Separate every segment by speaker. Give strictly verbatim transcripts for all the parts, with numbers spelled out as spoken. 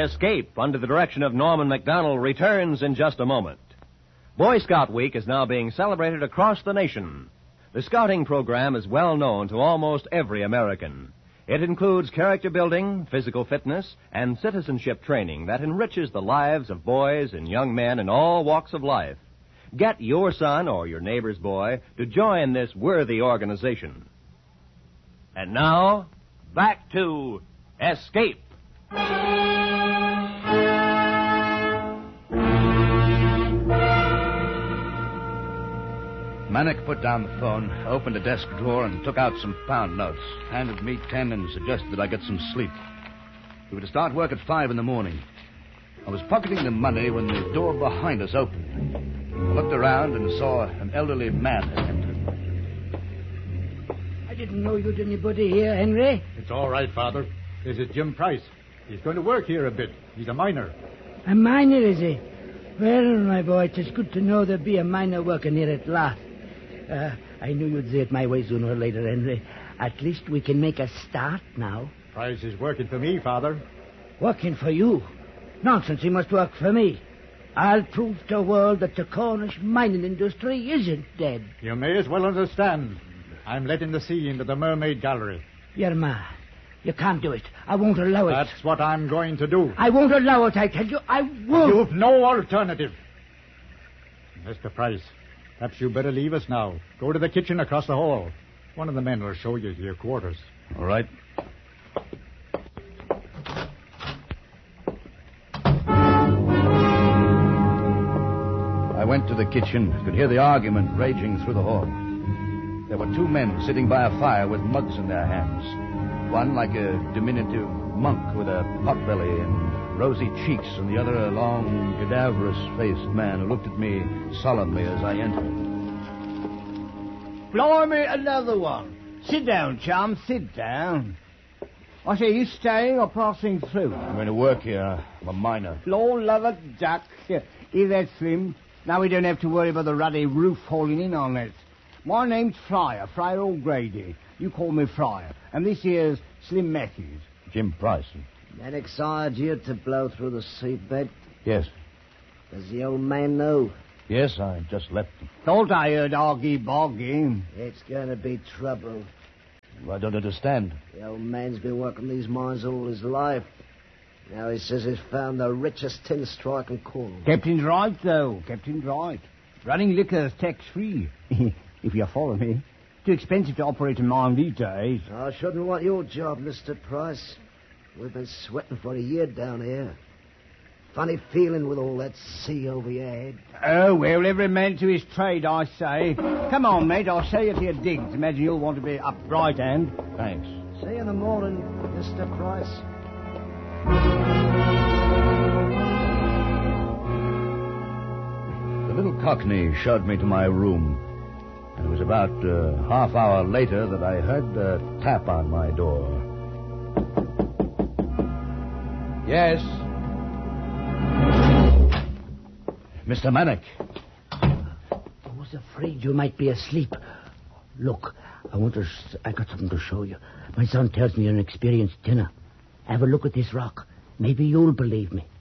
Speaker 1: Escape, under the direction of Norman Macdonald, returns in just a moment. Boy Scout Week is now being celebrated across the nation. The Scouting program is well known to almost every American. It includes character building, physical fitness, and citizenship training that enriches the lives of boys and young men in all walks of life. Get your son or your neighbor's boy to join this worthy organization. And now, back to Escape.
Speaker 2: Manick put down the phone, opened a desk drawer, and took out some pound notes, handed me ten, and suggested that I get some sleep. We were to start work at five in the morning. I was pocketing the money when the door behind us opened. I looked around and saw an elderly man enter.
Speaker 3: I didn't know you'd anybody here, Henry.
Speaker 4: It's all right, Father. This is Jim Price. He's going to work here a bit. He's a miner.
Speaker 3: A miner, is he? Well, my boy, it's good to know there'll be a miner working here at last. Uh, I knew you'd say it my way sooner or later, Henry. At least we can make a start now.
Speaker 4: Price is working for me, Father.
Speaker 3: Working for you? Nonsense, he must work for me. I'll prove to the world that the Cornish mining industry isn't dead.
Speaker 4: You may as well understand. I'm letting the sea into the Mermaid Gallery.
Speaker 3: You're mad. You can't do it. I won't allow it.
Speaker 4: That's what I'm going to do.
Speaker 3: I won't allow it, I tell you. I won't.
Speaker 4: You've no alternative. Mister Price, perhaps you better leave us now. Go to the kitchen across the hall. One of the men will show you to your quarters.
Speaker 2: All right. I went to the kitchen, could hear the argument raging through the hall. There were two men sitting by a fire with mugs in their hands. One like a diminutive monk with a potbelly and rosy cheeks, and the other a long, cadaverous-faced man who looked at me solemnly as I entered.
Speaker 5: Blimey, another one. Sit down, chum, sit down. I say, you staying or passing through?
Speaker 2: I'm going to work here. I'm a miner.
Speaker 5: Lord love a duck. Hear that, Slim? Now we don't have to worry about the ruddy roof falling in on us. My name's Fryer, Fryer O'Grady. You call me Fryer. And this here's Slim Matthews.
Speaker 2: Jim Price.
Speaker 6: That excited you to blow through the seabed?
Speaker 2: Yes.
Speaker 6: Does the old man know?
Speaker 2: Yes, I just left him.
Speaker 5: Thought I heard argy-bargy.
Speaker 6: It's going to be trouble.
Speaker 2: I don't understand.
Speaker 6: The old man's been working these mines all his life. Now he says he's found the richest tin strike in Cornwall.
Speaker 5: Captain's right, though. Captain's right. Running liquor's tax-free. If you follow me. Too expensive to operate a mine these days.
Speaker 6: I shouldn't want your job, Mister Price. We've been sweating for a year down here. Funny feeling with all that sea over your head.
Speaker 5: Oh, well, every man to his trade, I say. Come on, mate, I'll show you to your digs. Imagine you'll want to be up right hand.
Speaker 2: Thanks.
Speaker 6: See you in the morning, Mister Price.
Speaker 2: The little cockney showed me to my room. And it was about a uh, half hour later that I heard a tap on my door. Yes? Mister Manick.
Speaker 3: I was afraid you might be asleep. Look, I want to. I got something to show you. My son tells me you're an experienced tinner. Have a look at this rock. Maybe you'll believe me.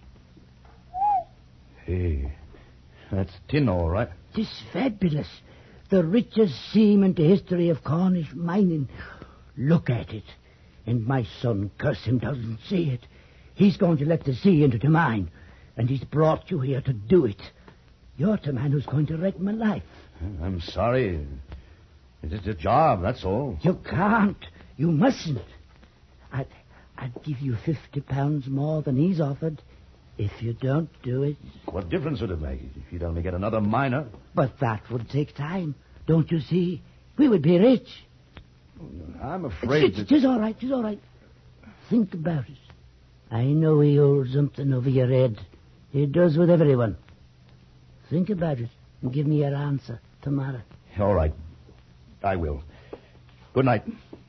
Speaker 2: Hey, that's tin, all right.
Speaker 3: This fabulous. The richest seam in the history of Cornish mining. Look at it. And my son, curse him, doesn't see it. He's going to let the sea into the mine. And he's brought you here to do it. You're the man who's going to wreck my life.
Speaker 2: I'm sorry. It's a job, that's all.
Speaker 3: You can't. You mustn't. I'd, I'd give you fifty pounds more than he's offered if you don't do it.
Speaker 2: What difference would it make if you'd only get another miner?
Speaker 3: But that would take time. Don't you see? We would be rich.
Speaker 2: I'm afraid
Speaker 3: It's,
Speaker 2: that...
Speaker 3: it's all right, it's all right. Think about it. I know he holds something over your head. He does with everyone. Think about it and give me your answer tomorrow.
Speaker 2: All right. I will. Good night.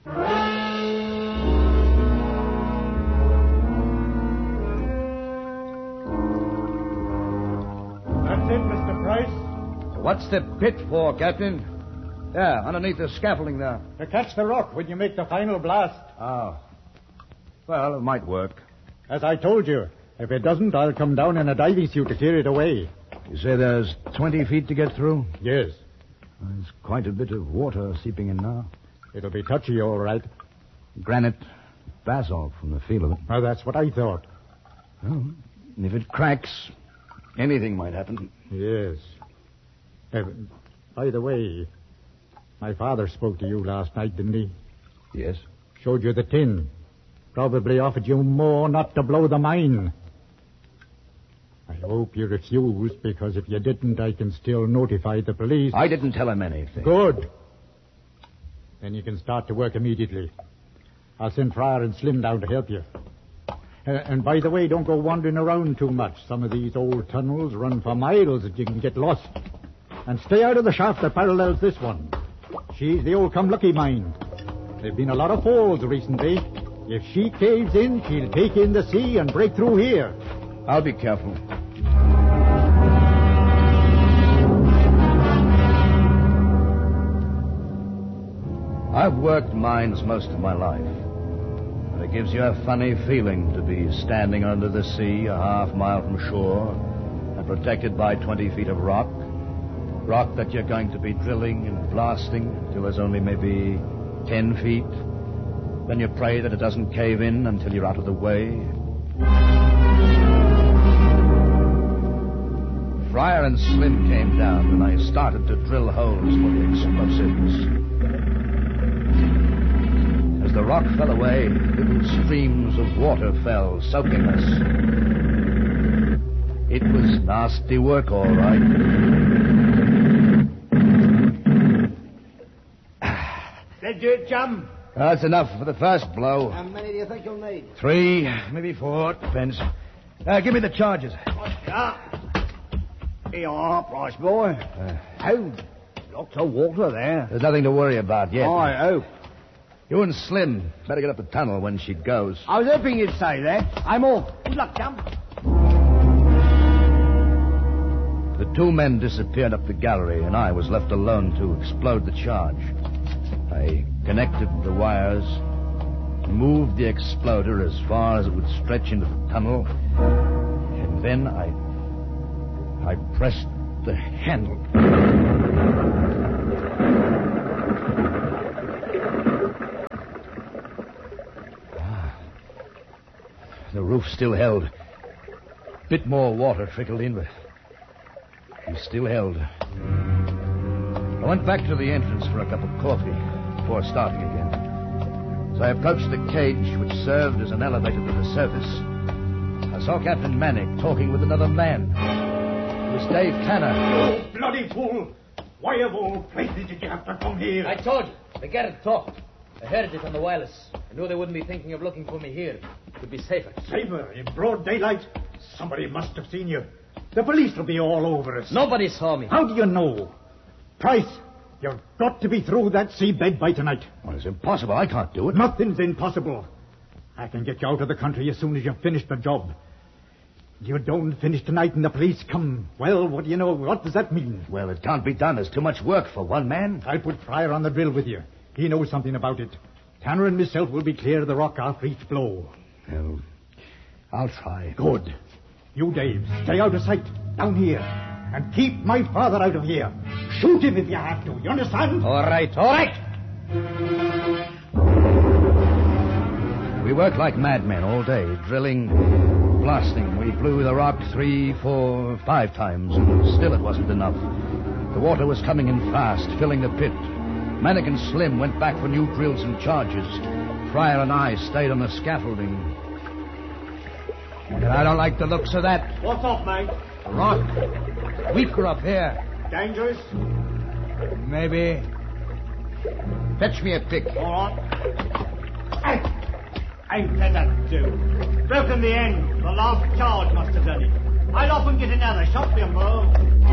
Speaker 4: That's it, Mister Price.
Speaker 2: What's the pit for, Captain? Yeah, underneath the scaffolding there.
Speaker 4: To catch the rock when you make the final blast.
Speaker 2: Oh. Well, it might work.
Speaker 4: As I told you, If it doesn't, I'll come down in a diving suit to clear it away.
Speaker 2: You say there's twenty feet to get through?
Speaker 4: Yes.
Speaker 2: There's quite a bit of water seeping in now.
Speaker 4: It'll be touchy, all right.
Speaker 2: Granite, basalt from the feel of it.
Speaker 4: Well, that's what I thought.
Speaker 2: Well, if it cracks, anything might happen.
Speaker 4: Yes. Uh, by the way, my father spoke to you last night, didn't he?
Speaker 2: Yes.
Speaker 4: Showed you the tin. Probably offered you more not to blow the mine. I hope you refused, because if you didn't, I can still notify the police.
Speaker 2: I didn't tell him anything.
Speaker 4: Good. Then you can start to work immediately. I'll send Fryer and Slim down to help you. Uh, and by the way, don't go wandering around too much. Some of these old tunnels run for miles and you can get lost. And stay out of the shaft that parallels this one. She's the old Come-Lucky mine. There've been a lot of falls recently. If she caves in, she'll take in the sea and break through here.
Speaker 2: I'll be careful. I've worked mines most of my life. And it gives you a funny feeling to be standing under the sea a half mile from shore and protected by twenty feet of rock. Rock that you're going to be drilling and blasting until there's only maybe ten feet. Then you pray that it doesn't cave in until you're out of the way. Fryer and Slim came down and I started to drill holes for the explosives. As the rock fell away, little streams of water fell, soaking us. It was nasty work, all right.
Speaker 5: That do it, chum?
Speaker 2: That's enough for the first blow.
Speaker 6: How many do you think you'll need?
Speaker 2: Three, maybe four, depends. Uh, give me the charges.
Speaker 5: Ah. Here you are, Price boy. Uh, oh, lots of water there.
Speaker 2: There's nothing to worry about yet.
Speaker 5: I hope.
Speaker 2: You and Slim better get up the tunnel when she goes.
Speaker 5: I was hoping you'd say that. I'm off. Good luck, chum.
Speaker 2: The two men disappeared up the gallery, and I was left alone to explode the charge. I connected the wires, moved the exploder as far as it would stretch into the tunnel, and then I... I pressed the handle. Ah, the roof still held. A bit more water trickled in, but it still held. I went back to the entrance for a cup of coffee before starting again. As I approached the cage, which served as an elevator to the surface, I saw Captain Manick talking with another man. It was Dave Tanner.
Speaker 7: You bloody fool! Why of all places did you have to come here?
Speaker 8: I told you. The Garrett talked. I heard it on the wireless. I knew they wouldn't be thinking of looking for me here. It would be safer.
Speaker 7: Safer? In broad daylight? Somebody must have seen you. The police will be all over us.
Speaker 8: Nobody saw me.
Speaker 7: How do you know? Price, you've got to be through that seabed by tonight.
Speaker 2: Well, it's impossible. I can't do it.
Speaker 7: Nothing's impossible. I can get you out of the country as soon as you've finished the job. You don't finish tonight and the police come. Well, what do you know? What does that mean?
Speaker 2: Well, it can't be done. There's too much work for one man.
Speaker 7: I'll put Fryer on the drill with you. He knows something about it. Tanner and myself will be clear of the rock after each blow.
Speaker 2: Well, I'll try.
Speaker 7: Good. You, Dave, stay out of sight. Down here. And keep my father out of here. Shoot him if you have to. You understand?
Speaker 8: All right, all right.
Speaker 2: We worked like madmen all day, drilling, blasting. We blew the rock three, four, five times, and still it wasn't enough. The water was coming in fast, filling the pit. Manick and Slim went back for new drills and charges. Fryer and I stayed on the scaffolding. And I don't like the looks of that.
Speaker 7: What's up, mate?
Speaker 2: A rock. Weaker up here.
Speaker 7: Dangerous?
Speaker 2: Maybe. Fetch me a pick.
Speaker 5: All right. Hey! Ain't let that do. Broken the end. The last charge must have done it. I'll often get another shot, Bimbo.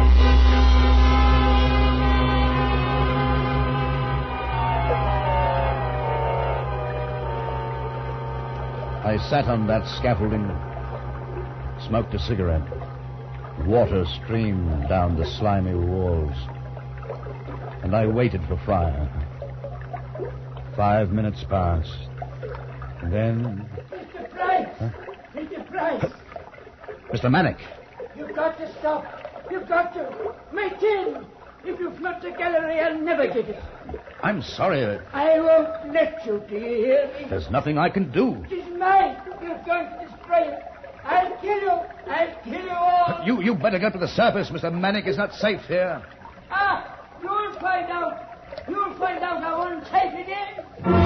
Speaker 2: I sat on that scaffolding, smoked a cigarette. Water streamed down the slimy walls. And I waited for Fryer. Five minutes passed. And then...
Speaker 5: Mister Price!
Speaker 2: Huh?
Speaker 5: Mister Price!
Speaker 2: Mister Manick.
Speaker 3: You've got to stop. You've got to. My tin. If you've not the gallery, I'll never get it.
Speaker 2: I'm sorry. Uh,
Speaker 3: I won't let you, do you hear me?
Speaker 2: there's nothing I can do.
Speaker 3: It is mine. You're going to destroy it. I'll kill you. I'll kill you all.
Speaker 2: You you better go to the surface. Mister Manick is not safe here.
Speaker 3: Ah, you'll find out. You'll find out how unsafe it is.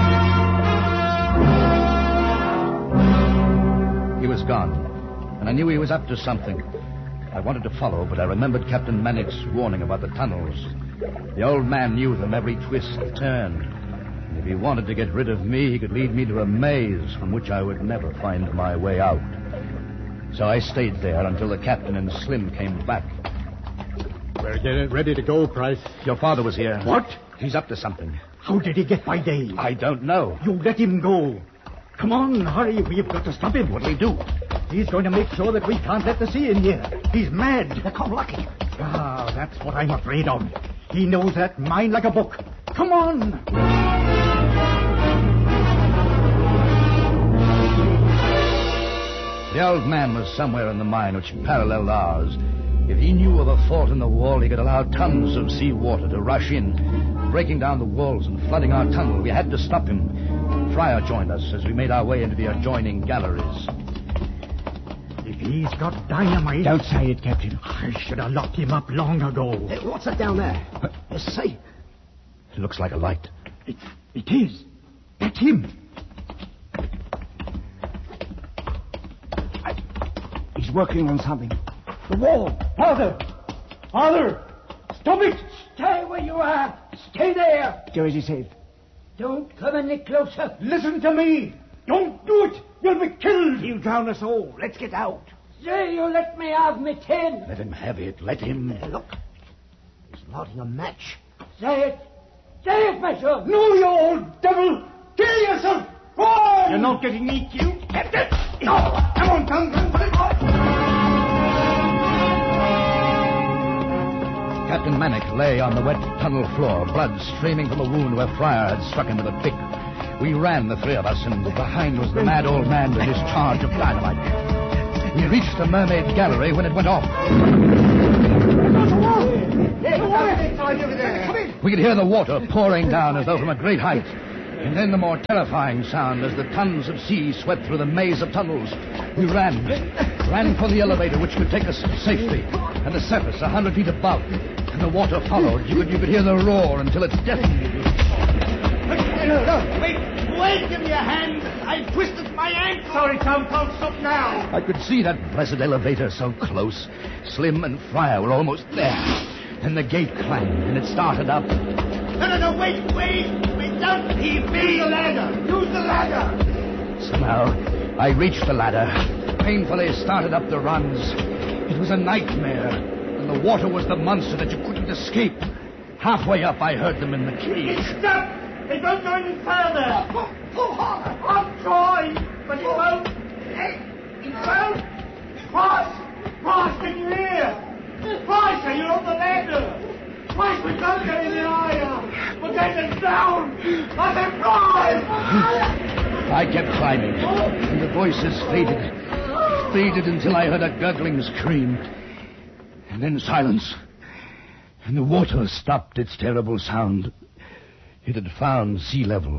Speaker 2: He was gone, and I knew he was up to something. I wanted to follow, but I remembered Captain Manick's warning about the tunnels. The old man knew them, every twist, turn. And if he wanted to get rid of me, he could lead me to a maze from which I would never find my way out. So I stayed there until the captain and Slim came back.
Speaker 4: We're getting ready to go, Price.
Speaker 2: Your father was here.
Speaker 4: What?
Speaker 2: He's up to something.
Speaker 4: How did he get by day?
Speaker 2: I don't know.
Speaker 4: You let him go. Come on, hurry. We've got to stop him.
Speaker 2: What'll he do?
Speaker 4: He's going to make sure that we can't let the sea in here. He's mad.
Speaker 3: Come, Lucky.
Speaker 4: Ah, that's what I'm afraid of. He knows that mind like a book. Come on.
Speaker 2: The old man was somewhere in the mine which paralleled ours. If he knew of a fault in the wall, he could allow tons of sea water to rush in, breaking down the walls and flooding our tunnel. We had to stop him. Fryer joined us as we made our way into the adjoining galleries.
Speaker 4: If he's got dynamite...
Speaker 5: Don't say it, Captain.
Speaker 4: I should have locked him up long ago.
Speaker 6: Hey, what's that down there? You see?
Speaker 2: It looks like a light.
Speaker 4: It, it is. That's him.
Speaker 5: He's working on something. The wall.
Speaker 4: Father! Father! Stop it!
Speaker 3: Stay where you are. Stay there.
Speaker 5: Joe, is he safe?
Speaker 3: Don't come any closer.
Speaker 4: Listen to me. Don't do it. You'll be killed.
Speaker 5: He'll drown us all. Let's get out.
Speaker 3: Say you let me have me tin.
Speaker 2: Let him have it. Let him...
Speaker 6: Hey, look. He's lighting a match.
Speaker 3: Say it. Say it, my son.
Speaker 4: No, you old devil. Kill yourself. Go on.
Speaker 5: You're not getting me killed, Captain.
Speaker 4: No. Come on, come, come, come.
Speaker 2: Captain Manick lay on the wet tunnel floor, blood streaming from a wound where Fryer had struck him with a pick. We ran, the three of us, and behind was the mad old man with his charge of dynamite. We reached the mermaid gallery when it went off. We could hear the water pouring down as though from a great height. And then the more terrifying sound as the tons of sea swept through the maze of tunnels. We ran, ran for the elevator which could take us to safety, and the surface a hundred feet above. And the water followed. You could, you could hear the roar until it deafened you.
Speaker 5: Wait, wait, give me a hand. I twisted my ankle. Sorry, Tom, Tom, stop now.
Speaker 2: I could see that blessed elevator so close. Slim and Fryer were almost there. Then the gate clanged, and it started up.
Speaker 5: No, no, no, wait, wait. Wait, don't heave me. Use the ladder. Use the ladder.
Speaker 2: Somehow, I reached the ladder, painfully started up the runs. It was a nightmare, and the water was the monster that you couldn't escape. Halfway up, I heard them in the cage.
Speaker 5: Stop. They won't go any further. Pull, pull harder. I'm trying, but it won't. It won't. Price! Price, can you hear? Price, are you on the ladder? Price, we don't get any higher. We're getting down. I said, Price!
Speaker 2: I kept climbing, and the voices faded, faded until I heard a gurgling scream. And then silence. And the water stopped its terrible sound. It had found sea level.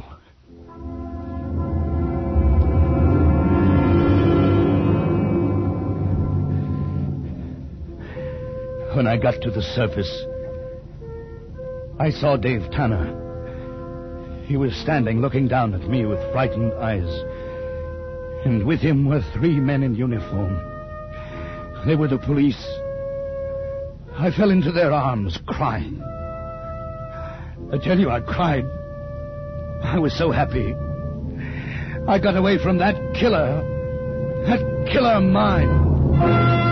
Speaker 2: When I got to the surface, I saw Dave Tanner. He was standing looking down at me with frightened eyes. And with him were three men in uniform. They were the police. I fell into their arms, crying. I tell you, I cried. I was so happy. I got away from that killer. That killer mine.